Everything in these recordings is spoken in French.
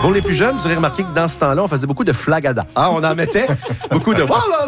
Pour les plus jeunes, vous aurez remarqué que dans ce temps-là, on faisait beaucoup de flagada. Ah, on en mettait beaucoup de...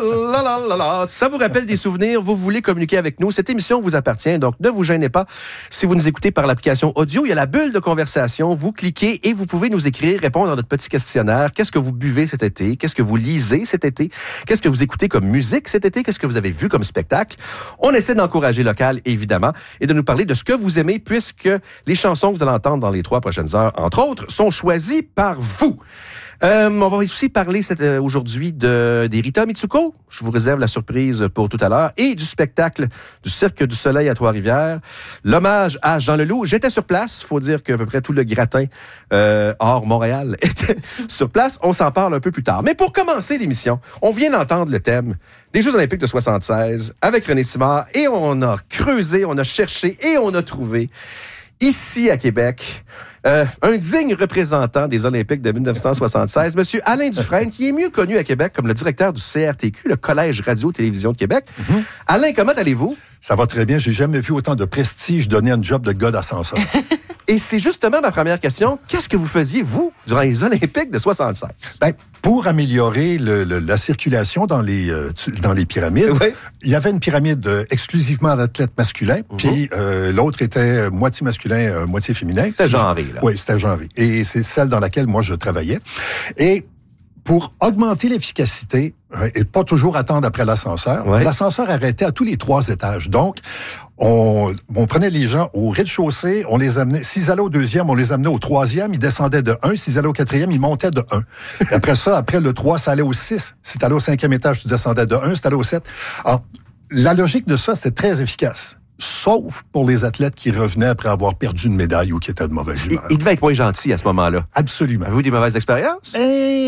Ça vous rappelle des souvenirs, vous voulez communiquer avec nous. Cette émission vous appartient, donc ne vous gênez pas. Si vous nous écoutez par l'application audio, il y a la bulle de conversation. Vous cliquez et vous pouvez nous écrire, répondre à notre petit questionnaire. Qu'est-ce que vous buvez cet été? Qu'est-ce que vous lisez cet été? Qu'est-ce que vous écoutez comme musique cet été? Qu'est-ce que vous avez vu comme spectacle? On essaie d'encourager local, évidemment, et de nous parler de ce que vous aimez, puisque les chansons que vous allez entendre dans les 3 prochaines heures, entre autres, sont choisies par vous. On va aussi parler aujourd'hui des Rita Mitsuko. Je vous réserve la surprise pour tout à l'heure. Et du spectacle du Cirque du Soleil à Trois-Rivières. L'hommage à Jean Leloup. J'étais sur place. Il faut dire qu'à peu près tout le gratin hors Montréal était sur place. On s'en parle un peu plus tard. Mais pour commencer l'émission, on vient d'entendre le thème des Jeux olympiques de 76 avec René Simard. Et on a creusé, on a cherché et on a trouvé ici à Québec un digne représentant des Olympiques de 1976, M. Alain Dufresne, qui est mieux connu à Québec comme le directeur du CRTQ, le Collège Radio-Télévision de Québec. Mm-hmm. Alain, comment allez-vous? Ça va très bien. J'ai jamais vu autant de prestige donner un job de gars d'ascenseur. Et c'est justement ma première question. Qu'est-ce que vous faisiez, vous, durant les Olympiques de 76? Ben, pour améliorer la circulation dans les pyramides, oui. Il y avait une pyramide exclusivement d'athlètes masculins, puis l'autre était moitié masculin, moitié féminin. C'était genré, là. Oui, c'était genré. Et c'est celle dans laquelle moi je travaillais. Et pour augmenter l'efficacité et pas toujours attendre après l'ascenseur, l'ascenseur arrêtait à tous les 3 étages. Donc, on prenait les gens au rez-de-chaussée, on les amenait, s'ils allaient au 2e, on les amenait au 3e, ils descendaient de 1, s'ils allaient au 4e, ils montaient de 1. Et après ça, après le 3, ça allait au 6. Si t'allais au 5e étage, tu descendais de 1, si t'allais au 7. Alors, la logique de ça, c'était très efficace. Sauf pour les athlètes qui revenaient après avoir perdu une médaille ou qui étaient de mauvaise humeur. Il devait être moins gentil à ce moment-là. Absolument. Avez-vous des mauvaises expériences?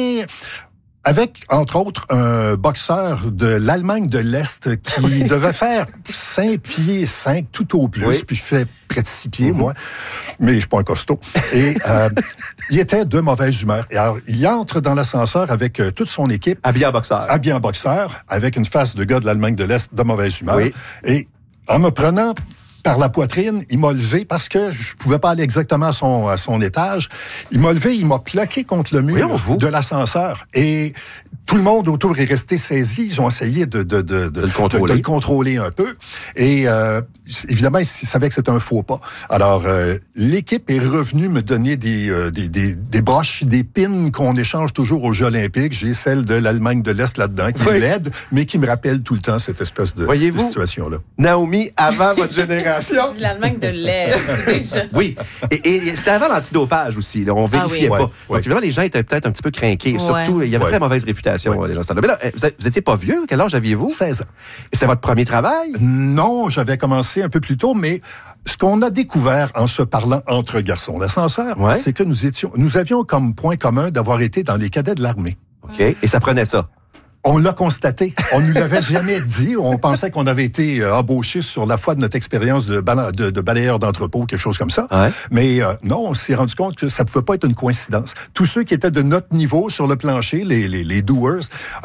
Avec, entre autres, un boxeur de l'Allemagne de l'Est qui devait faire 5 pieds 5 tout au plus, puis je fais près de 6 pieds, moi, mais je suis pas un costaud. Et il était de mauvaise humeur. Et alors, il entre dans l'ascenseur avec toute son équipe. Habillé en boxeur. Habillé en boxeur, avec une face de gars de l'Allemagne de l'Est de mauvaise humeur. Oui. Et en me prenant par la poitrine, il m'a levé parce que je pouvais pas aller exactement à son étage. Il m'a levé, il m'a plaqué contre le mur de l'ascenseur. Et tout le monde autour est resté saisi. Ils ont essayé de le contrôler un peu. Et évidemment, ils savaient que c'était un faux pas. Alors, l'équipe est revenue me donner des broches, des pins qu'on échange toujours aux Jeux olympiques. J'ai celle de l'Allemagne de l'Est là-dedans, qui est laide, mais qui me rappelle tout le temps cette espèce de situation-là. Naomi, avant votre génération. L'Allemagne de l'Est, déjà. Oui. Et c'était avant l'antidopage aussi. Là. On vérifiait pas. Donc, évidemment, les gens étaient peut-être un petit peu crinqués. Surtout, il y avait très mauvaise réputation, les gens. Mais là, vous étiez pas vieux. Quel âge aviez-vous? 16 ans. Et c'était votre premier travail? Non, j'avais commencé un peu plus tôt, mais ce qu'on a découvert en se parlant entre garçons d'ascenseur, c'est que nous avions comme point commun d'avoir été dans les cadets de l'armée. OK. Et ça prenait ça? On l'a constaté. On ne nous l'avait jamais dit. On pensait qu'on avait été embauchés sur la foi de notre expérience de balayeur d'entrepôt, quelque chose comme ça. Ouais. Mais non, on s'est rendu compte que ça ne pouvait pas être une coïncidence. Tous ceux qui étaient de notre niveau sur le plancher, les doers,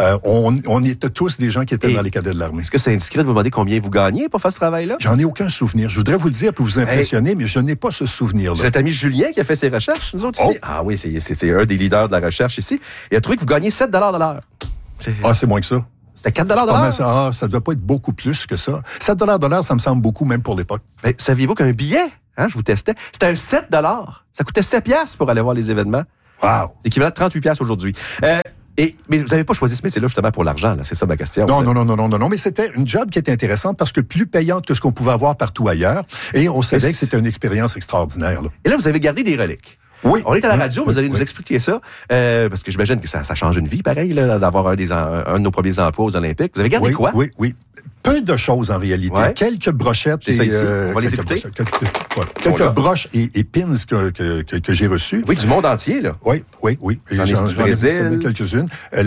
on était tous des gens qui étaient dans les cadets de l'armée. Est-ce que c'est indiscret de vous demander combien vous gagnez pour faire ce travail-là? J'en ai aucun souvenir. Je voudrais vous le dire pour vous impressionner, mais je n'ai pas ce souvenir-là. C'est notre ami Julien qui a fait ses recherches, nous autres ici. Ah oui, c'est un des leaders de la recherche ici. Il a trouvé que vous gagnez 7 de l'heure. C'est moins que ça. C'était 4 de l'heure? Ça ne doit pas être beaucoup plus que ça. 7 de l'heure, ça me semble beaucoup, même pour l'époque. Ben, saviez-vous qu'un billet, je vous testais, c'était un 7 $. Ça coûtait 7 $ pour aller voir les événements. Wow! L'équivalent de 38 $ aujourd'hui. Mais vous n'avez pas choisi ce métier-là justement pour l'argent, là. C'est ça ma question. Non, mais c'était une job qui était intéressante parce que plus payante que ce qu'on pouvait avoir partout ailleurs. Et on savait que c'était une expérience extraordinaire. Là. Et là, vous avez gardé des reliques. Oui. On est à la radio, vous allez nous expliquer ça, parce que j'imagine que ça change une vie, pareil, là, d'avoir un de nos premiers emplois aux Olympiques. Vous avez gardé quoi? Oui. Peu de choses, en réalité. Ouais. Quelques brochettes. C'est ça ici. On va les écouter. Quelques broches et pins que j'ai reçus. Oui, du monde entier, là. Oui. J'en ai Brésil. Quelques-unes.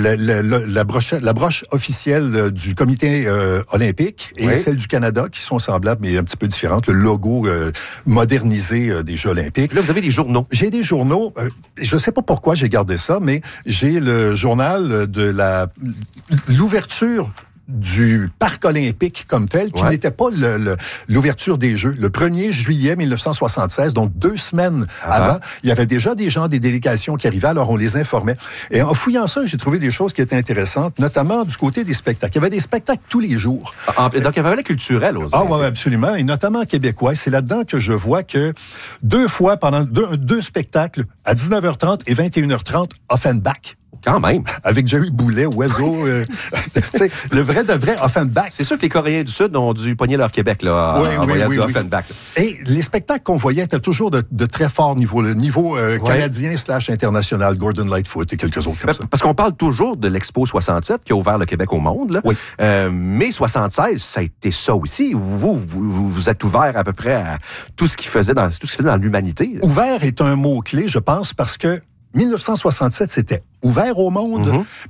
La broche officielle du comité olympique et celle du Canada, qui sont semblables, mais un petit peu différentes. Le logo modernisé des Jeux olympiques. Là, vous avez des journaux. J'ai des journaux. Je sais pas pourquoi j'ai gardé ça, mais j'ai le journal de l'ouverture du parc olympique comme tel, qui n'était pas l'ouverture des Jeux. Le 1er juillet 1976, donc 2 semaines avant, il y avait déjà des gens, des délégations qui arrivaient, alors on les informait. Et en fouillant ça, j'ai trouvé des choses qui étaient intéressantes, notamment du côté des spectacles. Il y avait des spectacles tous les jours. Donc, il y avait un volet culturel aussi. Ah oui, absolument. Et notamment québécois. C'est là-dedans que je vois que 2 fois, pendant deux spectacles, à 19h30 et 21h30, Offenbach. Quand même. Avec Jerry Boulet, Oiseau. Le vrai de vrai Offenbach. C'est sûr que les Coréens du Sud ont dû pogner leur Québec là, en voyant du Offenbach. Et les spectacles qu'on voyait étaient toujours de très fort niveau. Le niveau canadien/international, Gordon Lightfoot et quelques autres comme ça. Parce qu'on parle toujours de l'Expo 67 qui a ouvert le Québec au monde. Là. Oui. Mais 76, ça a été ça aussi. Vous êtes ouvert à peu près à tout ce qui faisait dans l'humanité. Ouvert est un mot-clé, je pense, parce que 1967, c'était ouvert au monde.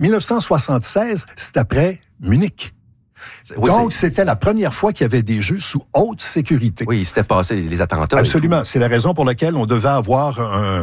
1976, c'est après Munich. Oui, donc, c'était la première fois qu'il y avait des Jeux sous haute sécurité. Oui, il s'était passé les attentats. Absolument. C'est la raison pour laquelle on devait avoir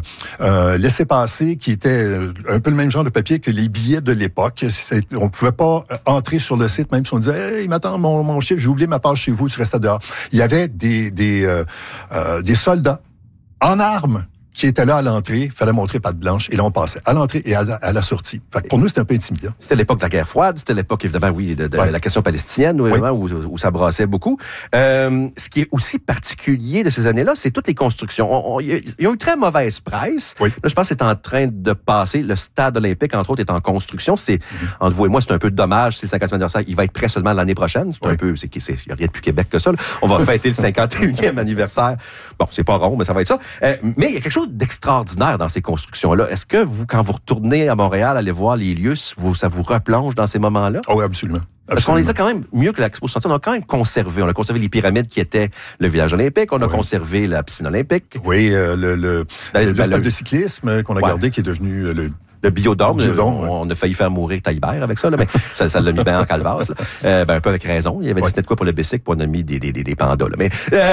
un laissez-passer qui était un peu le même genre de papier que les billets de l'époque. On pouvait pas entrer sur le site, même si on disait « Hey, m'attends, mon chiffre, j'ai oublié ma page chez vous, tu restes dehors. » Il y avait des soldats en armes qui était là à l'entrée, il fallait montrer patte blanche, et là, on passait à l'entrée et à la sortie. Fait que pour nous, c'était un peu intimidant. C'était l'époque de la guerre froide, c'était l'époque, évidemment, de la question palestinienne, où ça brassait beaucoup. Ce qui est aussi particulier de ces années-là, c'est toutes les constructions. Ils ont eu très mauvaise presse. Oui. Là, je pense que c'est en train de passer. Le stade olympique, entre autres, est en construction. Entre vous et moi, c'est un peu dommage, c'est le 50e anniversaire. Il va être prêt seulement l'année prochaine. C'est un peu, il n'y a rien de plus Québec que ça, là. On va fêter le 51e anniversaire. Bon, c'est pas rond, mais ça va être ça. Mais il y a quelque chose d'extraordinaire dans ces constructions-là. Est-ce que vous, quand vous retournez à Montréal, allez voir les lieux, ça vous replonge dans ces moments-là? Oh oui, absolument. Parce qu'on les a quand même, mieux que l'Expo 67, on a quand même conservé. On a conservé les pyramides qui étaient le village olympique, on a conservé la piscine olympique. Oui, le stade de cyclisme qu'on a gardé, qui est devenu le biodôme. On a failli faire mourir Taillibert avec ça, là, mais ça l'a mis bien en calvasse. Un peu avec raison. Il y avait décidé de quoi pour le bicycle, puis on a mis des pandas. Là.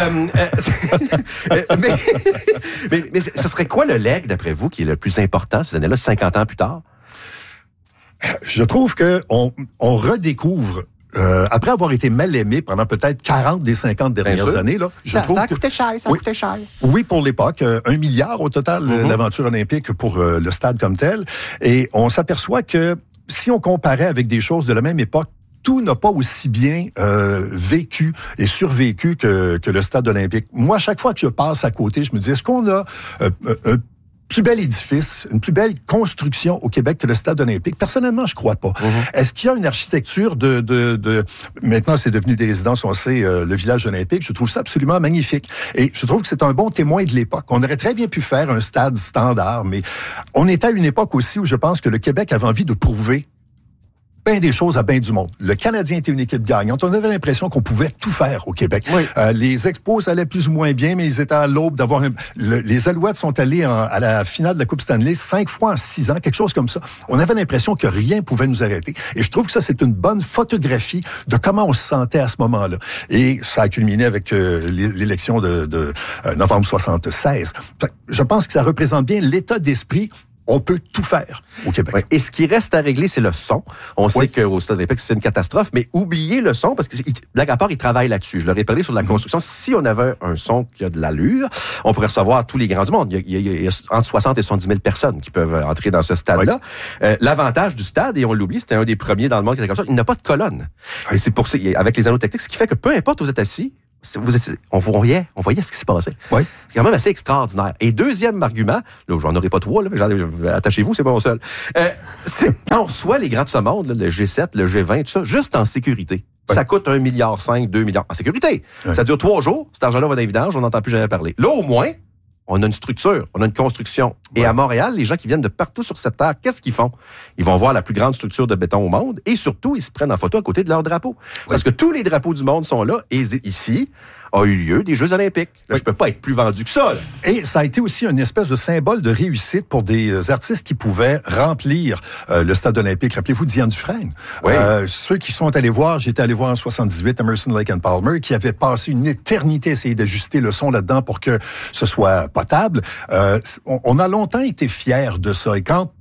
Mais ce serait quoi le legs, d'après vous, qui est le plus important ces années-là, 50 ans plus tard? Je trouve qu'on redécouvre après avoir été mal aimé pendant peut-être 40 des 50 dernières années, là, ça a coûté cher, ça a coûté cher. Oui, pour l'époque. 1 milliard au total, l'aventure olympique pour le stade comme tel. Et on s'aperçoit que si on comparait avec des choses de la même époque, tout n'a pas aussi bien vécu et survécu que le stade olympique. Moi, chaque fois que je passe à côté, je me dis, est-ce qu'on a un plus bel édifice, une plus belle construction au Québec que le stade olympique? Personnellement, je crois pas. Est-ce qu'il y a une architecture maintenant, c'est devenu des résidences, on sait, le village olympique. Je trouve ça absolument magnifique. Et je trouve que c'est un bon témoin de l'époque. On aurait très bien pu faire un stade standard, mais on est à une époque aussi où je pense que le Québec avait envie de prouver bien des choses à bien du monde. Le Canadien était une équipe gagnante. On avait l'impression qu'on pouvait tout faire au Québec. Oui. Les Expos allaient plus ou moins bien, mais ils étaient à l'aube d'avoir... Les Alouettes sont allés à la finale de la Coupe Stanley 5 fois en 6 ans, quelque chose comme ça. On avait l'impression que rien pouvait nous arrêter. Et je trouve que ça, c'est une bonne photographie de comment on se sentait à ce moment-là. Et ça a culminé avec l'élection de novembre 76. Je pense que ça représente bien l'état d'esprit. On peut tout faire au Québec. Oui. Et ce qui reste à régler, c'est le son. On sait qu'au Stade olympique, c'est une catastrophe, mais oubliez le son, parce que blague à part, ils travaillent là-dessus. Je leur ai parlé sur la construction. Si on avait un son qui a de l'allure, on pourrait recevoir tous les grands du monde. Il y a entre 60 et 70 000 personnes qui peuvent entrer dans ce stade-là. L'avantage du stade, et on l'oublie, c'était un des premiers dans le monde qui était comme ça, il n'a pas de colonne. Et c'est pour ça, avec les anneaux techniques, ce qui fait que peu importe où vous êtes assis, on voyait ce qui s'est passé. Oui. C'est quand même assez extraordinaire. Et deuxième argument, là, j'en aurai pas 3, là, attachez-vous, c'est pas mon seul. C'est quand on reçoit les grands de ce monde, là, le G7, le G20, tout ça, juste en sécurité. Oui. Ça coûte 1,5 milliard, 2 milliards en sécurité. Oui. Ça dure 3 jours, cet argent-là va dans les vidanges, on n'entend plus jamais parler. Là, au moins, on a une structure, on a une construction. Et à Montréal, les gens qui viennent de partout sur cette terre, qu'est-ce qu'ils font? Ils vont voir la plus grande structure de béton au monde et surtout, ils se prennent en photo à côté de leur drapeau. Parce que tous les drapeaux du monde sont là et ici a eu lieu des Jeux olympiques. Là, je peux pas être plus vendu que ça. Là. Et ça a été aussi une espèce de symbole de réussite pour des artistes qui pouvaient remplir le stade olympique. Rappelez-vous Diane Dufresne. Oui. Ceux qui sont allés voir, j'étais allé voir en 78 Emerson, Lake and Palmer, qui avait passé une éternité à essayer d'ajuster le son là-dedans pour que ce soit potable. On a longtemps été fiers de ça. Et quand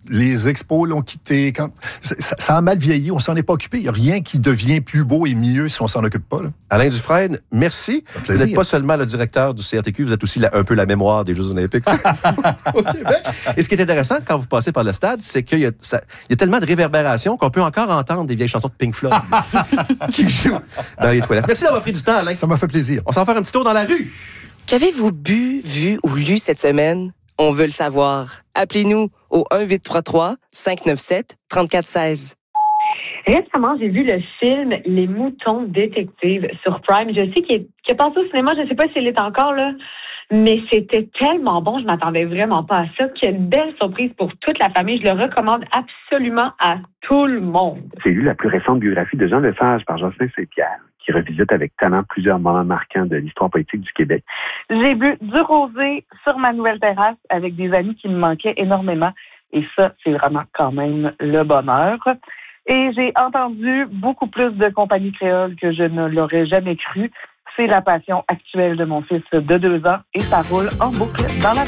les expos l'ont quitté. Ça a mal vieilli, on s'en est pas occupé. Il n'y a rien qui devient plus beau et mieux si on s'en occupe pas. Là. Alain Dufresne, merci. Vous n'êtes pas seulement le directeur du CRTQ, vous êtes aussi un peu la mémoire des Jeux olympiques au Québec. Et ce qui est intéressant quand vous passez par le stade, c'est qu'il y a tellement de réverbération qu'on peut encore entendre des vieilles chansons de Pink Floyd qui jouent dans les toilettes. Merci d'avoir pris du temps, Alain. Ça m'a fait plaisir. On s'en va faire un petit tour dans la rue. Qu'avez-vous bu, vu ou lu cette semaine? On veut le savoir. Appelez-nous au 1-833-597-3416. Récemment, j'ai vu le film Les Moutons Détectives sur Prime. Je sais qu'il est passé au cinéma, je ne sais pas s'il est encore là, mais c'était tellement bon, je m'attendais vraiment pas à ça. Quelle belle surprise pour toute la famille. Je le recommande absolument à tout le monde. J'ai lu la plus récente biographie de Jean Lesage par Jocelyn Saint-Pierre, qui revisite avec talent plusieurs moments marquants de l'histoire politique du Québec. J'ai bu du rosé sur ma nouvelle terrasse avec des amis qui me manquaient énormément. Et ça, c'est vraiment quand même le bonheur. Et j'ai entendu beaucoup plus de compagnie créole que je ne l'aurais jamais cru. C'est la passion actuelle de mon fils de 2 ans et ça roule en boucle dans la